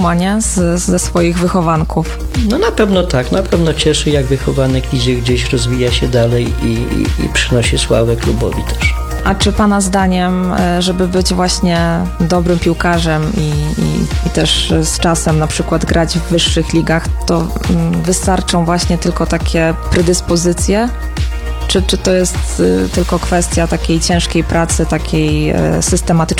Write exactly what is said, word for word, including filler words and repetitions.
nie? Z, ze swoich wychowanków. No na pewno tak, na pewno cieszy, jak wychowanek idzie gdzieś, rozwija się dalej i, i, i przynosi sławę klubowi też. A czy Pana zdaniem, żeby być właśnie dobrym piłkarzem i, i, i też z czasem na przykład grać w wyższych ligach, to wystarczą właśnie tylko takie predyspozycje? Czy, czy to jest tylko kwestia takiej ciężkiej pracy, takiej systematycznej